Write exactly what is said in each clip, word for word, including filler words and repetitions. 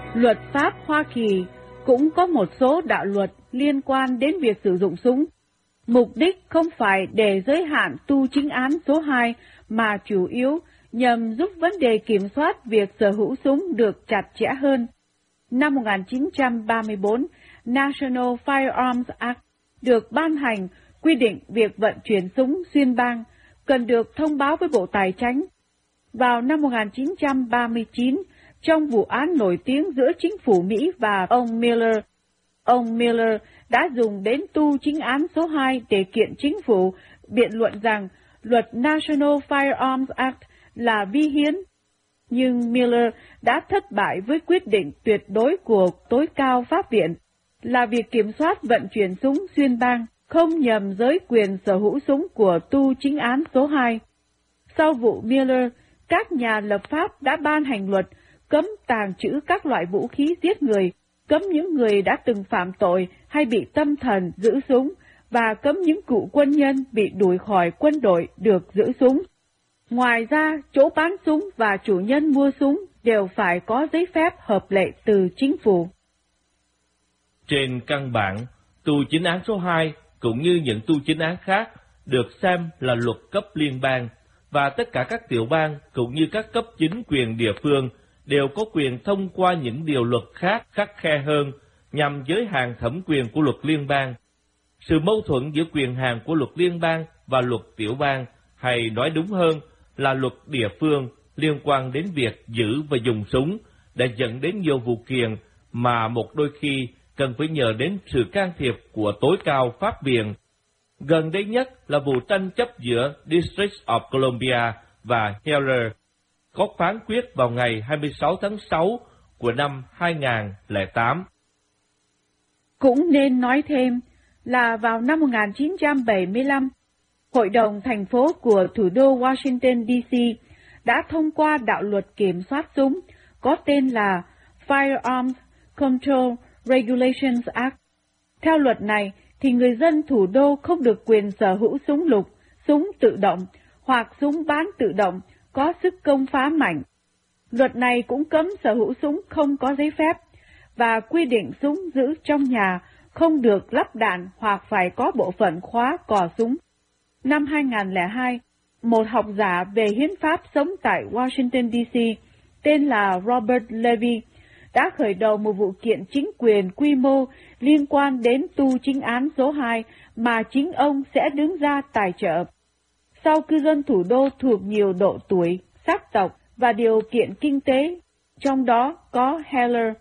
Luật pháp Hoa Kỳ cũng có một số đạo luật liên quan đến việc sử dụng súng. Mục đích không phải để giới hạn tu chính án số hai, mà chủ yếu nhằm giúp vấn đề kiểm soát việc sở hữu súng được chặt chẽ hơn. Năm một nghìn chín trăm ba mươi tư, National Firearms Act được ban hành quy định việc vận chuyển súng xuyên bang cần được thông báo với Bộ Tài chánh. Vào năm một nghìn chín trăm ba mươi chín, trong vụ án nổi tiếng giữa chính phủ Mỹ và ông Miller, ông Miller đã dùng đến tu chính án số hai để kiện chính phủ, biện luận rằng luật National Firearms Act là vi hiến. Nhưng Miller đã thất bại với quyết định tuyệt đối của tối cao pháp viện là việc kiểm soát vận chuyển súng xuyên bang không nhằm giới quyền sở hữu súng của tu chính án số hai. Sau vụ Miller, các nhà lập pháp đã ban hành luật cấm tàng trữ các loại vũ khí giết người, cấm những người đã từng phạm tội hay bị tâm thần giữ súng, và cấm những cựu quân nhân bị đuổi khỏi quân đội được giữ súng. Ngoài ra, chỗ bán súng và chủ nhân mua súng đều phải có giấy phép hợp lệ từ chính phủ. Trên căn bản, tu chính án số hai cũng như những tu chính án khác được xem là luật cấp liên bang, và tất cả các tiểu bang cũng như các cấp chính quyền địa phương đều có quyền thông qua những điều luật khác khắt khe hơn nhằm giới hạn thẩm quyền của luật liên bang. Sự mâu thuẫn giữa quyền hạn của luật liên bang và luật tiểu bang, hay nói đúng hơn là luật địa phương liên quan đến việc giữ và dùng súng, đã dẫn đến nhiều vụ kiện mà một đôi khi cần phải nhờ đến sự can thiệp của tối cao pháp viện. Gần đây nhất là vụ tranh chấp giữa District of Columbia và Heller, có phán quyết vào ngày hai mươi sáu tháng sáu của năm hai nghìn không trăm lẻ tám. Cũng nên nói thêm là vào năm một nghìn chín trăm bảy mươi lăm, Hội đồng thành phố của thủ đô Washington, D C đã thông qua đạo luật kiểm soát súng có tên là Firearms Control Regulations Act. Theo luật này, thì người dân thủ đô không được quyền sở hữu súng lục, súng tự động hoặc súng bán tự động có sức công phá mạnh. Luật này cũng cấm sở hữu súng không có giấy phép và quy định súng giữ trong nhà không được lắp đạn hoặc phải có bộ phận khóa cò súng. Năm hai nghìn không trăm lẻ hai, một học giả về hiến pháp sống tại Washington, D C tên là Robert Levy đã khởi đầu một vụ kiện chính quyền quy mô liên quan đến tu chính án số hai mà chính ông sẽ đứng ra tài trợ. Sau cư dân thủ đô thuộc nhiều độ tuổi, sắc tộc và điều kiện kinh tế, trong đó có Heller,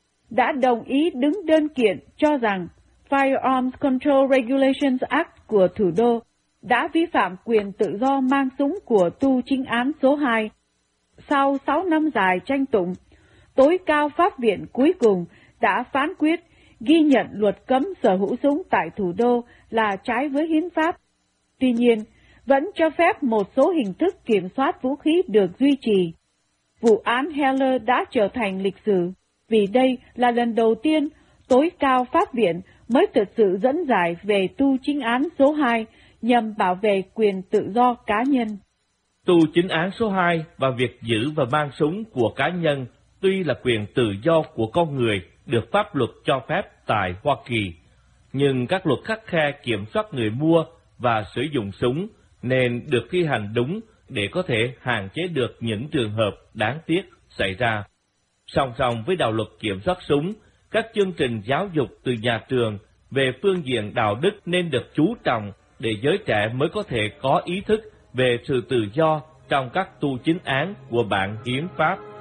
đã đồng ý đứng đơn kiện cho rằng Firearms Control Regulations Act của thủ đô đã vi phạm quyền tự do mang súng của tu chính án số hai. Sau sáu năm dài tranh tụng, tối cao pháp viện cuối cùng đã phán quyết ghi nhận luật cấm sở hữu súng tại thủ đô là trái với hiến pháp. Tuy nhiên, vẫn cho phép một số hình thức kiểm soát vũ khí được duy trì. Vụ án Heller đã trở thành lịch sử, vì đây là lần đầu tiên tối cao pháp viện mới thực sự dẫn giải về tu chính án số hai nhằm bảo vệ quyền tự do cá nhân. Tu chính án số hai và việc giữ và mang súng của cá nhân tuy là quyền tự do của con người được pháp luật cho phép tại Hoa Kỳ, nhưng các luật khắt khe kiểm soát người mua và sử dụng súng nên được thi hành đúng để có thể hạn chế được những trường hợp đáng tiếc xảy ra. Song song với đạo luật kiểm soát súng, các chương trình giáo dục từ nhà trường về phương diện đạo đức nên được chú trọng để giới trẻ mới có thể có ý thức về sự tự do trong các tu chính án của bản hiến pháp.